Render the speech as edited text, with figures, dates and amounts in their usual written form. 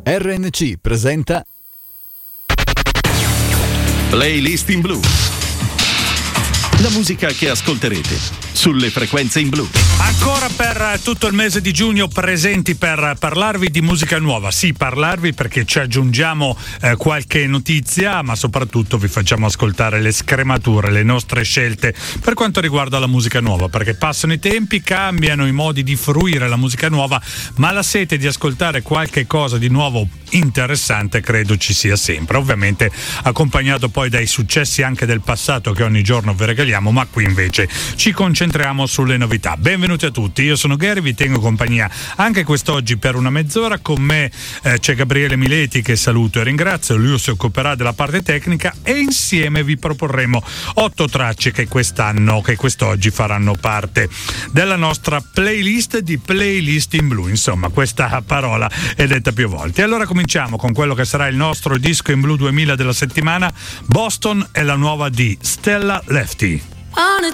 RNC presenta Playlist in Blu. La musica che ascolterete sulle frequenze in blu. Ancora per tutto il mese di giugno presenti per parlarvi di musica nuova. Sì, parlarvi perché ci aggiungiamo qualche notizia, ma soprattutto vi facciamo ascoltare le scremature, le nostre scelte per quanto riguarda la musica nuova, perché passano i tempi, cambiano i modi di fruire la musica nuova, ma la sete di ascoltare qualche cosa di nuovo interessante credo ci sia sempre, ovviamente accompagnato poi dai successi anche del passato che ogni giorno vi regaliamo, ma qui invece ci concentriamo sulle novità. Benvenuti a tutti, io sono Gary, vi tengo compagnia anche quest'oggi per una mezz'ora. Con me c'è Gabriele Mileti, che saluto e ringrazio, lui si occuperà della parte tecnica, e insieme vi proporremo 8 tracce che quest'oggi faranno parte della nostra playlist di Playlist in Blu. Insomma, questa parola è detta più volte. Allora cominciamo con quello che sarà il nostro disco in blu 2000 della settimana. Boston è la nuova di Stella Lefty. On a